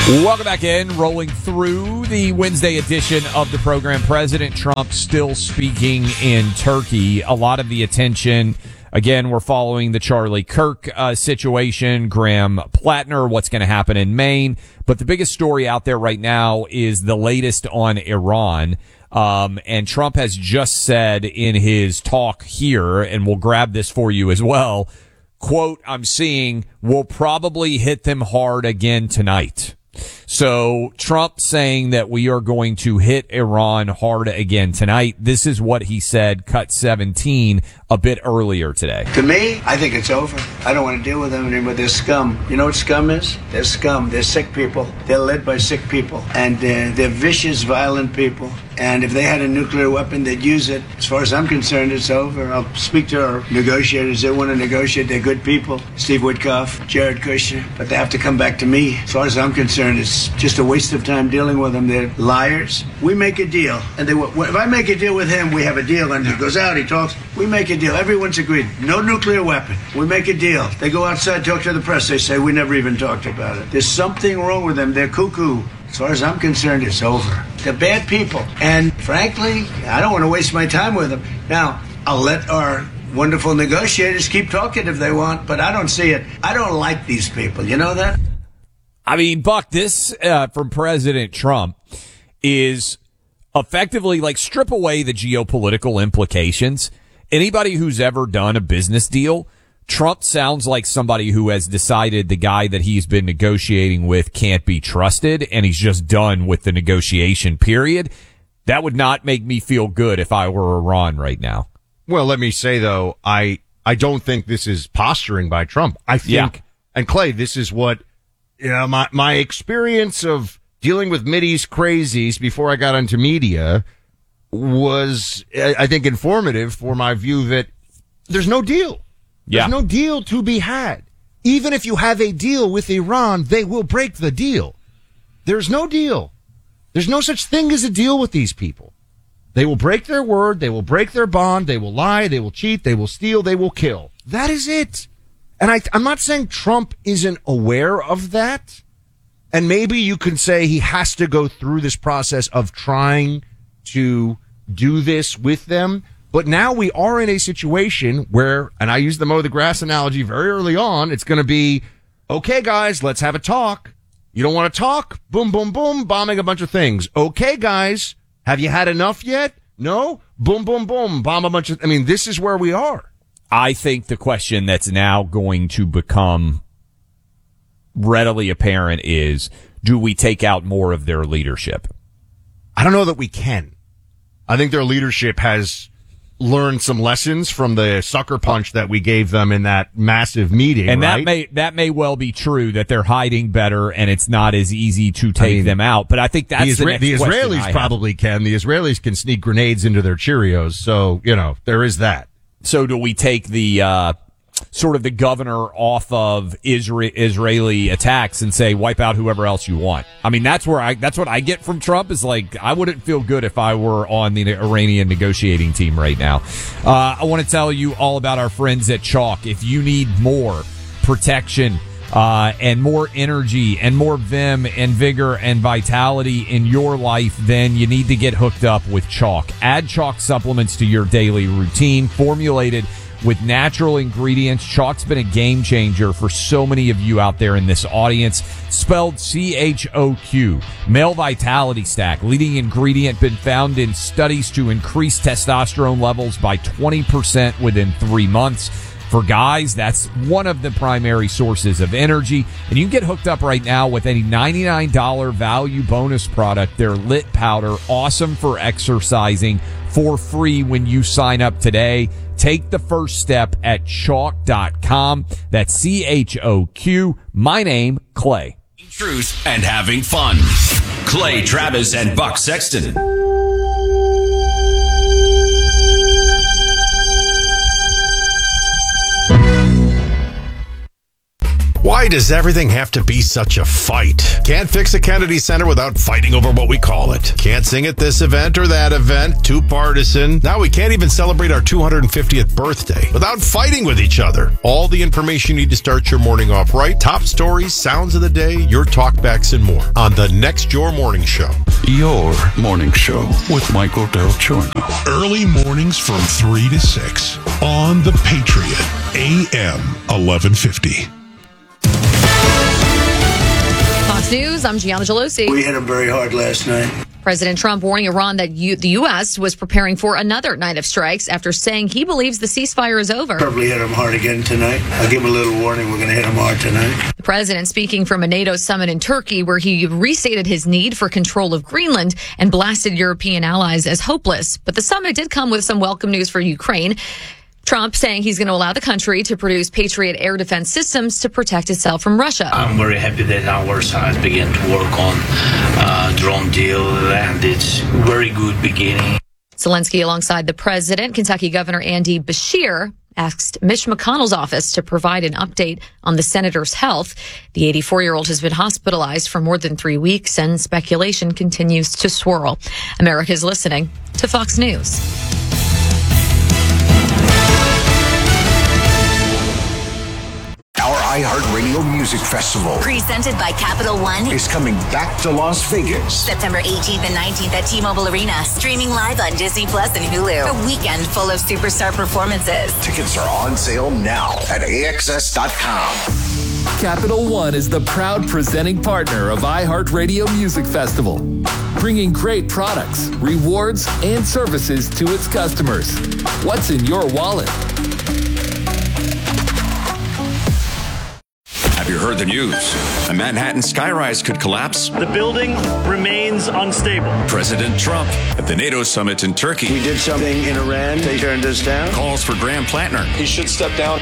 Welcome back in. Rolling through the Wednesday edition of the program. President Trump still speaking in Turkey. A lot of the attention, again, we're following the Charlie Kirk situation, Graham Plattner, what's going to happen in Maine. But the biggest story out there right now is the latest on Iran. And Trump has just said in his talk here, and we'll grab this for you as well, quote, I'm seeing, we'll probably hit them hard again tonight. So Trump saying that we are going to hit Iran hard again tonight. This is what he said, cut 17, a bit earlier today. To me, I think it's over. I don't want to deal with them anymore. They're scum. You know what scum is? They're scum. They're sick people. They're led by sick people. And they're vicious, violent people. And if they had a nuclear weapon, they'd use it. As far as I'm concerned, it's over. I'll speak to our negotiators. They want to negotiate. They're good people. Steve Witkoff, Jared Kushner. But they have to come back to me. As far as I'm concerned, it's just a waste of time dealing with them. They're liars. We make a deal. And if I make a deal with him, we have a deal. And he goes out, he talks. We make a deal. Everyone's agreed. No nuclear weapon. We make a deal. They go outside, talk to the press. They say, we never even talked about it. There's something wrong with them. They're cuckoo. As far as I'm concerned, it's over. They're bad people. And frankly, I don't want to waste my time with them. Now, I'll let our wonderful negotiators keep talking if they want, but I don't see it. I don't like these people. You know that? I mean, Buck, this from President Trump is effectively like strip away the geopolitical implications. Anybody who's ever done a business deal, Trump sounds like somebody who has decided the guy that he's been negotiating with can't be trusted, and he's just done with the negotiation period. That would not make me feel good if I were Iran right now. Well, let me say, though, I don't think this is posturing by Trump. I think, and Clay, this is what, my experience of dealing with Mideast crazies before I got into media was, I think, informative for my view that there's no deal. There's no deal to be had. Even if you have a deal with Iran, they will break the deal. There's no deal. There's no such thing as a deal with these people. They will break their word. They will break their bond. They will lie. They will cheat. They will steal. They will kill. That is it. And I'm not saying Trump isn't aware of that. And maybe you can say he has to go through this process of trying to do this with them. But now we are in a situation where, and I used the mow the grass analogy very early on, it's going to be, okay, guys, let's have a talk. You don't want to talk? Boom, boom, boom, bombing a bunch of things. Okay, guys, have you had enough yet? No? Boom, boom, boom, bomb a bunch of, this is where we are. I think the question that's now going to become readily apparent is, do we take out more of their leadership? I don't know that we can. I think their leadership has learned some lessons from the sucker punch that we gave them in that massive meeting. And right? that may well be true, that they're hiding better and it's not as easy to take them out. But I think that's the next Israelis probably can. The Israelis can sneak grenades into their Cheerios. So, there is that. So do we take the sort of the governor off of Israeli attacks and say wipe out whoever else you want? That's what I get from Trump is like, I wouldn't feel good if I were on the Iranian negotiating team right now. I want to tell you all about our friends at Chalk. If you need more protection and more energy and more vim and vigor and vitality in your life, then you need to get hooked up with Chalk. Add Chalk supplements to your daily routine, formulated with natural ingredients. Chalk's been a game changer for so many of you out there in this audience. Spelled CHOQ. Male Vitality Stack. Leading ingredient been found in studies to increase testosterone levels by 20% within 3 months. For guys, that's one of the primary sources of energy. And you can get hooked up right now with a $99 value bonus product, their Lit Powder. Awesome for exercising, for free when you sign up today. Take the first step at chalk.com. That's CHOQ. My name, Clay. Truth and having fun. Clay Travis and Buck Sexton. Why does everything have to be such a fight? Can't fix a Kennedy Center without fighting over what we call it. Can't sing at this event or that event. Too partisan. Now we can't even celebrate our 250th birthday without fighting with each other. All the information you need to start your morning off right. Top stories, sounds of the day, your talkbacks, and more on the Next Your Morning Show. Your morning show with Michael Del Giorno. Early mornings from 3 to 6 on The Patriot, AM 1150. Fox News, I'm Gianna Gelosi. We hit them very hard last night. President Trump warning Iran that the U.S. was preparing for another night of strikes after saying he believes the ceasefire is over. Probably hit them hard again tonight. I'll give them a little warning. We're going to hit them hard tonight. The president speaking from a NATO summit in Turkey where he restated his need for control of Greenland and blasted European allies as hopeless. But the summit did come with some welcome news for Ukraine. Trump saying he's going to allow the country to produce Patriot air defense systems to protect itself from Russia. I'm very happy that our side began to work on drone deal, and it's very good beginning. Zelensky, alongside the president, Kentucky Governor Andy Beshear, asked Mitch McConnell's office to provide an update on the senator's health. The 84-year-old has been hospitalized for more than 3 weeks, and speculation continues to swirl. America's listening to Fox News. Our iHeartRadio Music Festival, presented by Capital One, is coming back to Las Vegas. September 18th and 19th at T-Mobile Arena. Streaming live on Disney Plus and Hulu. A weekend full of superstar performances. Tickets are on sale now at AXS.com. Capital One is the proud presenting partner of iHeartRadio Music Festival, bringing great products, rewards, and services to its customers. What's in your wallet? Have you heard the news? A Manhattan skyrise could collapse. The building remains unstable. President Trump at the NATO summit in Turkey. We did something in Iran. They turned us down. Calls for Graham Plattner. He should step down.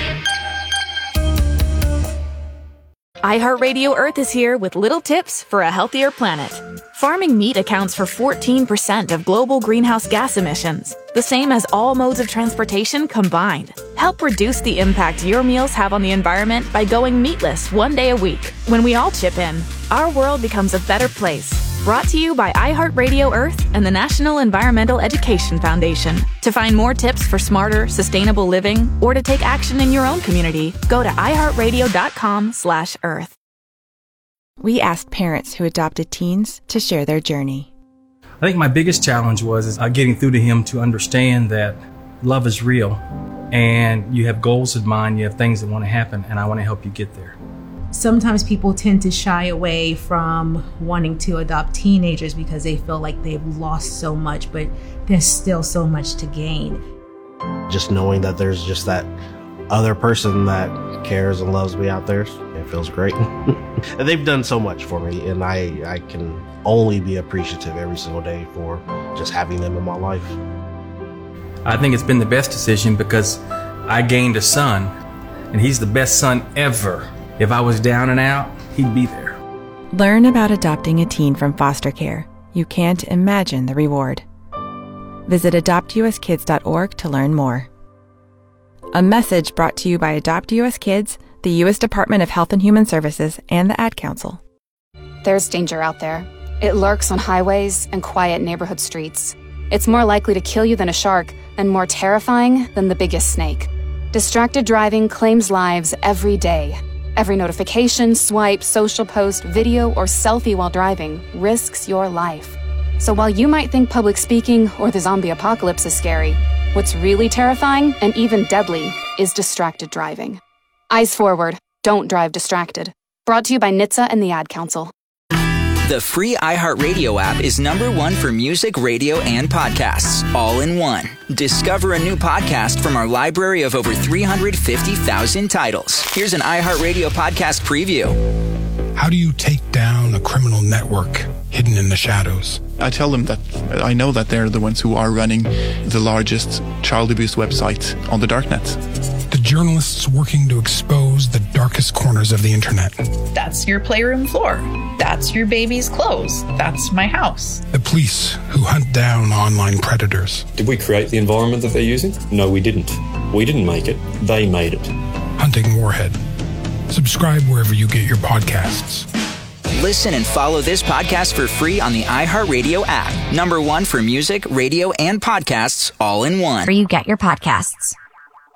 iHeartRadio Earth is here with little tips for a healthier planet. Farming meat accounts for 14% of global greenhouse gas emissions, the same as all modes of transportation combined. Help reduce the impact your meals have on the environment by going meatless 1 day a week. When we all chip in, our world becomes a better place. Brought to you by iHeartRadio Earth and the National Environmental Education Foundation. To find more tips for smarter, sustainable living, or to take action in your own community, go to iHeartRadio.com/Earth. We asked parents who adopted teens to share their journey. I think my biggest challenge was getting through to him to understand that love is real and you have goals in mind, you have things that want to happen, and I want to help you get there. Sometimes people tend to shy away from wanting to adopt teenagers because they feel like they've lost so much, but there's still so much to gain. Just knowing that there's just that other person that cares and loves me out there, it feels great. And they've done so much for me, and I can only be appreciative every single day for just having them in my life. I think it's been the best decision because I gained a son, and he's the best son ever. If I was down and out, he'd be there. Learn about adopting a teen from foster care. You can't imagine the reward. Visit adoptuskids.org to learn more. A message brought to you by Adopt US Kids, the U.S. Department of Health and Human Services, and the Ad Council. There's danger out there. It lurks on highways and quiet neighborhood streets. It's more likely to kill you than a shark and more terrifying than the biggest snake. Distracted driving claims lives every day. Every notification, swipe, social post, video, or selfie while driving risks your life. So while you might think public speaking or the zombie apocalypse is scary, what's really terrifying and even deadly is distracted driving. Eyes forward. Don't drive distracted. Brought to you by NHTSA and the Ad Council. The free iHeartRadio app is #1 for music, radio, and podcasts, all in one. Discover a new podcast from our library of over 350,000 titles. Here's an iHeartRadio podcast preview. How do you take down a criminal network hidden in the shadows? I tell them that I know that they're the ones who are running the largest child abuse website on the darknet. The journalists working to expose the darkest corners of the internet. That's your playroom floor. That's your baby's clothes. That's my house. The police who hunt down online predators. Did we create the environment that they're using? No, we didn't. We didn't make it. They made it. Hunting Warhead. Subscribe wherever you get your podcasts. Listen and follow this podcast for free on the iHeartRadio app. #1 for music, radio, and podcasts all in one. Where you get your podcasts.